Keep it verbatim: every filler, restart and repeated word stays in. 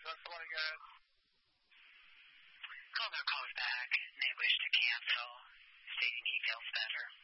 seven twenty, guys. Caller calls back. May wish to cancel, stating he feels better.